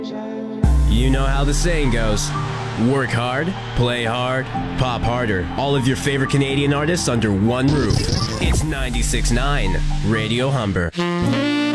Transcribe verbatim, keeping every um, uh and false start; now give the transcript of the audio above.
You know how the saying goes. Work hard, play hard, pop harder. All of your favorite Canadian artists under one roof. It's ninety-six point nine Radio Humber.